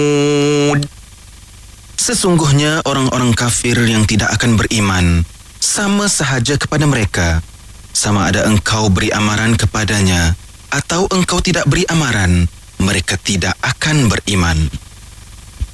Sesungguhnya orang-orang kafir yang tidak akan beriman sama sahaja kepada mereka, sama ada engkau beri amaran kepadanya atau engkau tidak beri amaran, mereka tidak akan beriman.